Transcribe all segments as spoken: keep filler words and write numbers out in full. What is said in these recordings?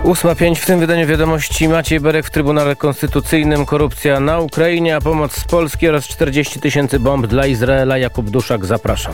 ósma pięć w tym wydaniu wiadomości. Maciej Berek w Trybunale Konstytucyjnym. Korupcja na Ukrainie, a pomoc z Polski oraz czterdzieści tysięcy bomb dla Izraela. Jakub Duszak, zapraszam.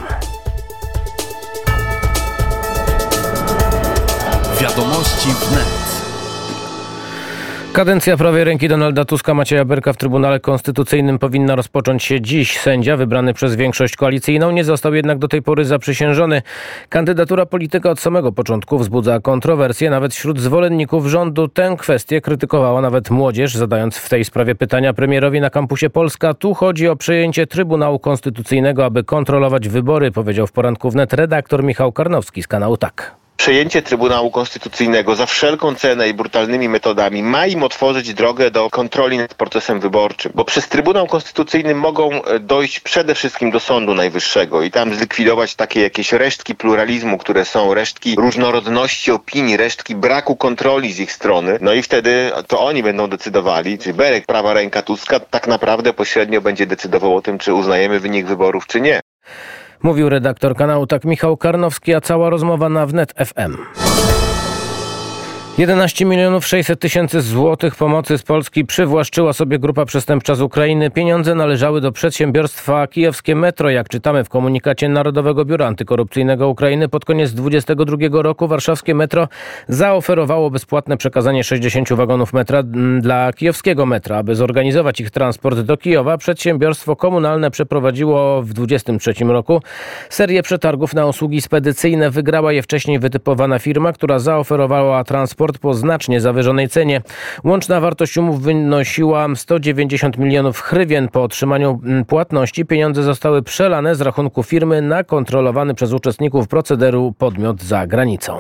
Wiadomości wnet. Kadencja prawej ręki Donalda Tuska, Macieja Berka w Trybunale Konstytucyjnym powinna rozpocząć się dziś. Sędzia wybrany przez większość koalicyjną nie został jednak do tej pory zaprzysiężony. Kandydatura polityka od samego początku wzbudza kontrowersje. Nawet wśród zwolenników rządu tę kwestię krytykowała nawet młodzież, zadając w tej sprawie pytania premierowi na kampusie Polska. Tu chodzi o przejęcie Trybunału Konstytucyjnego, aby kontrolować wybory, powiedział w poranku wnet redaktor Michał Karnowski z kanału Tak. Przejęcie Trybunału Konstytucyjnego za wszelką cenę i brutalnymi metodami ma im otworzyć drogę do kontroli nad procesem wyborczym, bo przez Trybunał Konstytucyjny mogą dojść przede wszystkim do Sądu Najwyższego i tam zlikwidować takie jakieś resztki pluralizmu, które są, resztki różnorodności opinii, resztki braku kontroli z ich strony, no i wtedy to oni będą decydowali, czy Berek, prawa ręka Tuska, tak naprawdę pośrednio będzie decydował o tym, czy uznajemy wynik wyborów, czy nie. Mówił redaktor kanału Tak Michał Karnowski, a cała rozmowa na wnet F M. jedenaście milionów sześćset tysięcy złotych pomocy z Polski przywłaszczyła sobie grupa przestępcza z Ukrainy. Pieniądze należały do przedsiębiorstwa Kijowskie Metro. Jak czytamy w komunikacie Narodowego Biura Antykorupcyjnego Ukrainy, pod koniec dwudziestego drugiego roku warszawskie Metro zaoferowało bezpłatne przekazanie sześćdziesięciu wagonów metra dla kijowskiego metra. Aby zorganizować ich transport do Kijowa, przedsiębiorstwo komunalne przeprowadziło w dwudziestym trzecim roku serię przetargów na usługi spedycyjne. Wygrała je wcześniej wytypowana firma, która zaoferowała transport po znacznie zawyżonej cenie. Łączna wartość umów wynosiła sto dziewięćdziesiąt milionów hrywien. Po otrzymaniu płatności pieniądze zostały przelane z rachunku firmy na kontrolowany przez uczestników procederu podmiot za granicą.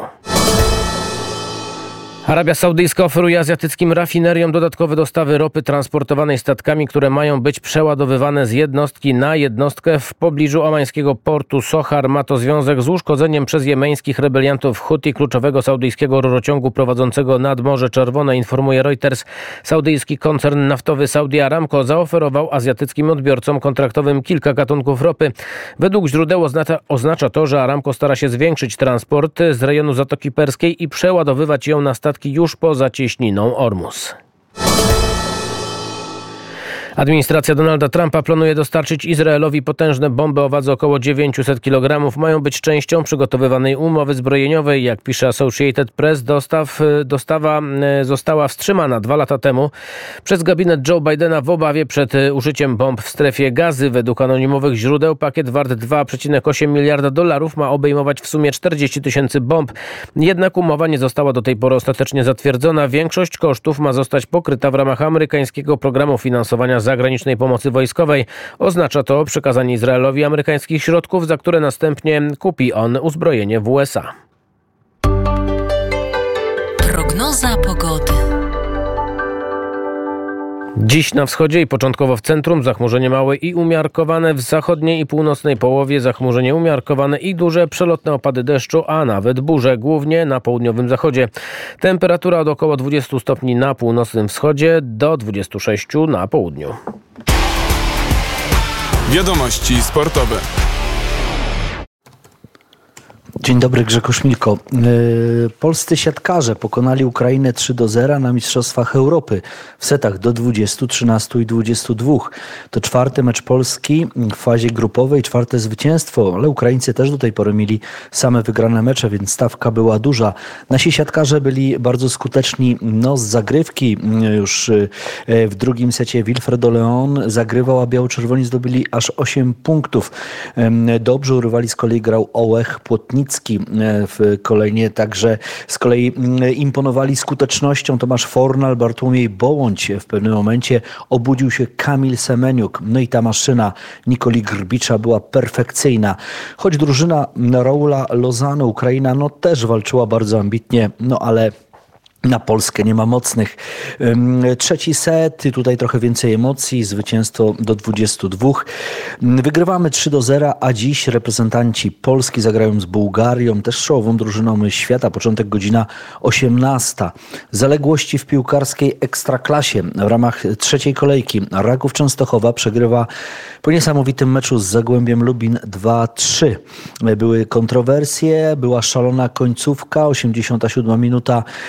Arabia Saudyjska oferuje azjatyckim rafineriom dodatkowe dostawy ropy transportowanej statkami, które mają być przeładowywane z jednostki na jednostkę w pobliżu omańskiego portu Sohar. Ma to związek z uszkodzeniem przez jemeńskich rebeliantów Huti kluczowego saudyjskiego rurociągu prowadzącego nad Morze Czerwone, informuje Reuters. Saudyjski koncern naftowy Saudi Aramco zaoferował azjatyckim odbiorcom kontraktowym kilka gatunków ropy. Według źródeł oznacza, oznacza to, że Aramco stara się zwiększyć transport z rejonu Zatoki Perskiej i przeładowywać ją na statki już poza cieśniną Ormus. Administracja Donalda Trumpa planuje dostarczyć Izraelowi potężne bomby o wadze około dziewięćset kilogramów. Mają być częścią przygotowywanej umowy zbrojeniowej. Jak pisze Associated Press, dostaw, dostawa została wstrzymana dwa lata temu przez gabinet Joe Bidena w obawie przed użyciem bomb w strefie Gazy. Według anonimowych źródeł pakiet wart dwa przecinek osiem miliarda dolarów ma obejmować w sumie czterdzieści tysięcy bomb. Jednak umowa nie została do tej pory ostatecznie zatwierdzona. Większość kosztów ma zostać pokryta w ramach amerykańskiego programu finansowania zagranicznej pomocy wojskowej. Oznacza to przekazanie Izraelowi amerykańskich środków, za które następnie kupi on uzbrojenie w U S A. Prognoza pogody. Dziś na wschodzie i początkowo w centrum zachmurzenie małe i umiarkowane, w zachodniej i północnej połowie zachmurzenie umiarkowane i duże przelotne opady deszczu, a nawet burze, głównie na południowym zachodzie. Temperatura od około dwudziestu stopni na północnym wschodzie do dwudziestu sześciu na południu. Wiadomości sportowe. Dzień dobry, Grzegorz Milko. Polscy siatkarze pokonali Ukrainę trzy do zera na Mistrzostwach Europy w setach do dwudziestu, trzynastu i dwudziestu dwóch. To czwarty mecz Polski w fazie grupowej, czwarte zwycięstwo, ale Ukraińcy też do tej pory mieli same wygrane mecze, więc stawka była duża. Nasi siatkarze byli bardzo skuteczni no, z zagrywki. Już w drugim secie Wilfredo Leon zagrywał, a biało-czerwoni zdobyli aż osiem punktów. Dobrze urywali z kolei grał Ołech Płotnicki w kolejnie, także z kolei imponowali skutecznością Tomasz Fornal, Bartłomiej Bołądź. W pewnym momencie obudził się Kamil Semeniuk. No i ta maszyna Nikoli Grbicza była perfekcyjna. Choć drużyna Raula Lozano, Ukraina, no też walczyła bardzo ambitnie, no ale na Polskę nie ma mocnych. Trzeci set, tutaj trochę więcej emocji, zwycięstwo do dwudziestu dwóch. Wygrywamy trzy do zera, a dziś reprezentanci Polski zagrają z Bułgarią, też czołową drużyną świata. Początek godzina osiemnasta. Zaległości w piłkarskiej ekstraklasie. W ramach trzeciej kolejki Raków Częstochowa przegrywa po niesamowitym meczu z Zagłębiem Lubin dwa trzy. Były kontrowersje, była szalona końcówka, osiemdziesiąta siódma minuta.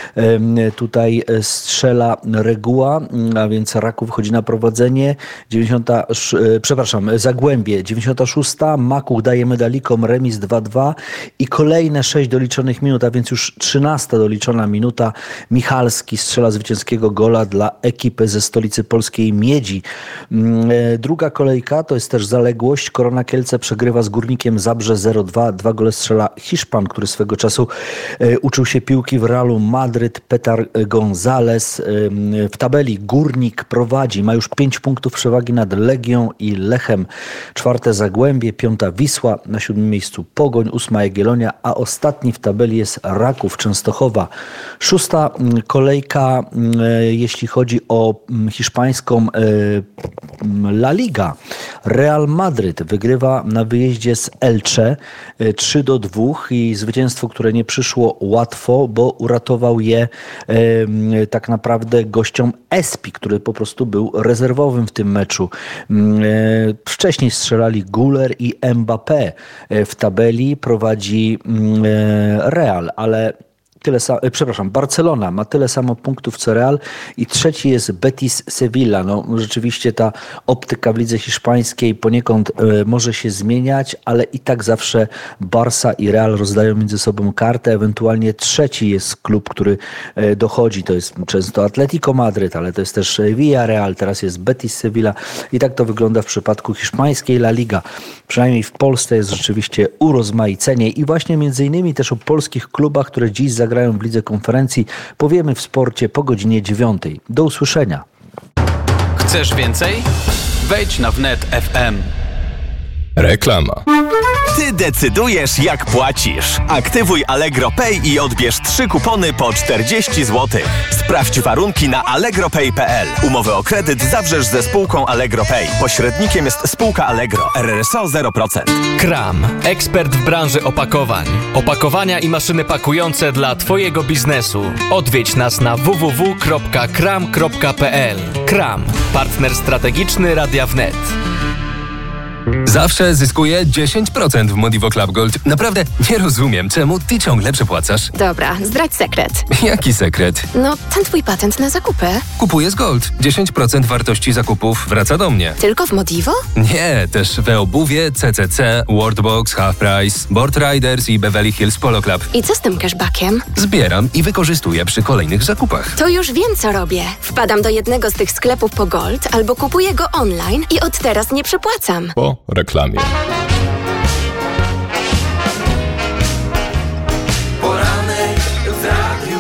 tutaj strzela Reguła, a więc Raków wychodzi na prowadzenie. dziewięćdziesiąta, przepraszam, Zagłębie dziewięćdziesiąta szósta, Makuch daje medalikom remis dwa dwa i kolejne sześć doliczonych minut, a więc już trzynasta doliczona minuta. Michalski strzela zwycięskiego gola dla ekipy ze stolicy polskiej Miedzi. Druga kolejka to jest też zaległość. Korona Kielce przegrywa z Górnikiem Zabrze zero dwa. Dwa gole strzela Hiszpan, który swego czasu uczył się piłki w Realu Madryt, Petar González. W tabeli Górnik prowadzi, ma już pięć punktów przewagi nad Legią i Lechem. Czwarte Zagłębie, piąta Wisła, na siódmym miejscu Pogoń, ósma Jagiellonia, a ostatni w tabeli jest Raków Częstochowa. Szósta kolejka, jeśli chodzi o hiszpańską La Liga. Real Madryt wygrywa na wyjeździe z Elche trzy do dwóch i zwycięstwo, które nie przyszło łatwo, bo uratował je e, tak naprawdę gościom Espi, który po prostu był rezerwowym w tym meczu. E, wcześniej strzelali Güler i Mbappé. E, w tabeli prowadzi e, Real, ale Tyle sa- przepraszam, Barcelona ma tyle samo punktów co Real i trzeci jest Betis Sevilla. No, rzeczywiście ta optyka w lidze hiszpańskiej poniekąd e, może się zmieniać, ale i tak zawsze Barca i Real rozdają między sobą kartę. Ewentualnie trzeci jest klub, który e, dochodzi. To jest często Atletico Madryt, ale to jest też Villarreal, teraz jest Betis Sevilla i tak to wygląda w przypadku hiszpańskiej La Liga. Przynajmniej w Polsce jest rzeczywiście urozmaicenie i właśnie między innymi też o polskich klubach, które dziś zagrają w Lidze Konferencji, powiemy w sporcie po godzinie dziewiątej. Do usłyszenia. Chcesz więcej? Wejdź na wnet kropka ef em. Reklama. Ty decydujesz, jak płacisz. Aktywuj Allegro Pay i odbierz trzy kupony po czterdzieści złotych. Sprawdź warunki na allegro pay kropka pe el. Umowę o kredyt zawrzesz ze spółką Allegro Pay. Pośrednikiem jest spółka Allegro. R R S O zero procent. Kram. Ekspert w branży opakowań. Opakowania i maszyny pakujące dla Twojego biznesu. Odwiedź nas na w w w kropka kram kropka pe el. Kram. Partner strategiczny Radia Wnet. Zawsze zyskuję dziesięć procent w Modivo Club Gold. Naprawdę nie rozumiem, czemu ty ciągle przepłacasz. Dobra, zdradź sekret. Jaki sekret? No, ten twój patent na zakupy. Kupuję z Gold. dziesięć procent wartości zakupów wraca do mnie. Tylko w Modivo? Nie, też we obuwie, C C C, Worldbox, Half Price, Board Riders i Beverly Hills Polo Club. I co z tym cashbackiem? Zbieram i wykorzystuję przy kolejnych zakupach. To już wiem, co robię. Wpadam do jednego z tych sklepów po Gold albo kupuję go online i od teraz nie przepłacam. Po reklamie. Poranek w Radiu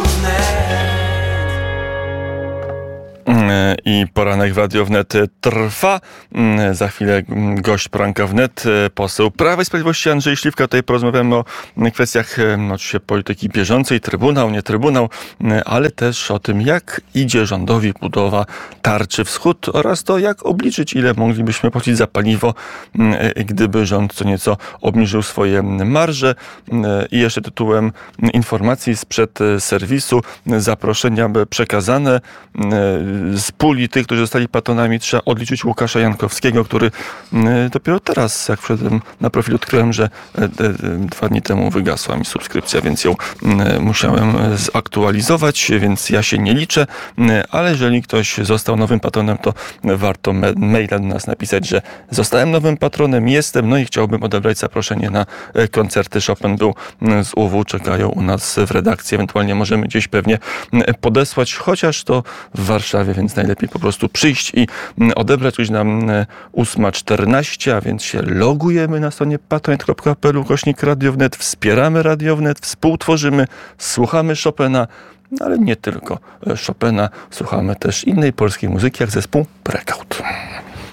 I poranek w Radiu Wnet trwa. Za chwilę gość poranka Wnet, poseł Prawa i Sprawiedliwości Andrzej Śliwka. Tutaj porozmawiamy o kwestiach oczywiście polityki bieżącej, trybunał, nie trybunał, ale też o tym, jak idzie rządowi budowa tarczy wschód oraz to, jak obliczyć, ile moglibyśmy płacić za paliwo, gdyby rząd co nieco obniżył swoje marże. I jeszcze tytułem informacji sprzed serwisu, zaproszenia przekazane z puli tych, którzy zostali patronami, trzeba odliczyć Łukasza Jankowskiego, który dopiero teraz, jak wszedłem na profil, odkryłem, że dwa dni temu wygasła mi subskrypcja, więc ją musiałem zaktualizować, więc ja się nie liczę, ale jeżeli ktoś został nowym patronem, to warto maila do nas napisać, że zostałem nowym patronem, jestem, no i chciałbym odebrać zaproszenie na koncerty. Chopin był z U W, czekają u nas w redakcji, ewentualnie możemy gdzieś pewnie podesłać, chociaż to w Warszawie, więc najlepiej po prostu przyjść i odebrać. Już nam ósma czternaście, a więc się logujemy na stronie patronite kropka pe el ukośnik Radio Wnet, wspieramy Radio Wnet, współtworzymy, słuchamy Chopina, no ale nie tylko Chopina, słuchamy też innej polskiej muzyki, jak zespół Breakout.